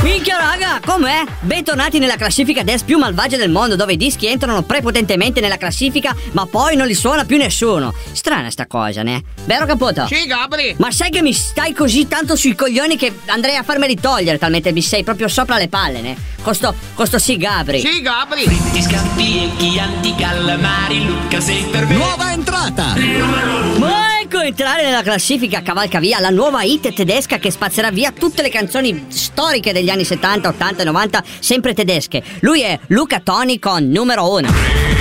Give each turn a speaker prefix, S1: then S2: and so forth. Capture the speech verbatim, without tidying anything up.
S1: Minchia raga, com'è? Bentornati nella classifica dance più malvagia del mondo, dove i dischi entrano prepotentemente nella classifica ma poi non li suona più nessuno. Strana sta cosa, ne? Vero Caputo?
S2: Sì, Gabri.
S1: Ma sai che mi stai così tanto sui coglioni che andrei a farmeli togliere, talmente mi sei proprio sopra le palle, ne? Costo, costo sì Gabri.
S2: Sì, Gabri.
S3: Fritti, scampi e chianti, calamari, Luca sei per me.
S4: Nuova entrata.
S1: Ma ecco entrare nella classifica cavalca via la nuova hit tedesca che spazzerà via tutte le canzoni storiche degli anni settanta, ottanta e novanta, sempre tedesche. Lui è Luca Toni con numero uno.